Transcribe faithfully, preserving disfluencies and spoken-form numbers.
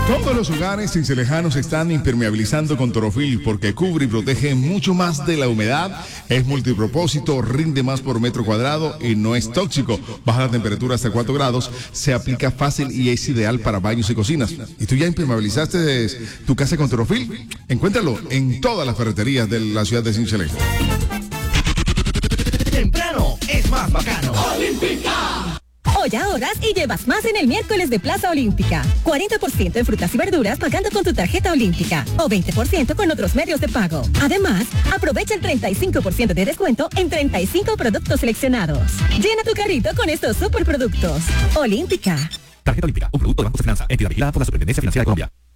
Todos los hogares cincelejanos están impermeabilizando con Torofil porque cubre y protege mucho más de la humedad, es multipropósito, rinde más por metro cuadrado y no es tóxico. Baja la temperatura hasta cuatro grados, se aplica fácil y es ideal para baños y cocinas. ¿Y tú ya impermeabilizaste tu casa con Torofil? Encuéntralo en todas las ferreterías de la ciudad de Sincelejo. Temprano es más bacano. ¡Olímpica! Hoy ahorras y llevas más en el miércoles de Plaza Olímpica. cuarenta por ciento en frutas y verduras pagando con tu tarjeta Olímpica o veinte por ciento con otros medios de pago. Además, aprovecha el treinta y cinco por ciento de descuento en treinta y cinco productos seleccionados. Llena tu carrito con estos superproductos. Olímpica. Tarjeta Olímpica, un producto de Banco de Finanza, entidad vigilada por la Superintendencia Financiera de Colombia.